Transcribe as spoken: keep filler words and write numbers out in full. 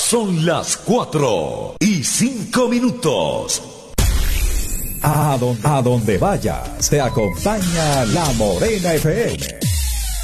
Son las cuatro y cinco minutos. A donde, a donde vayas, te acompaña La Morena F M.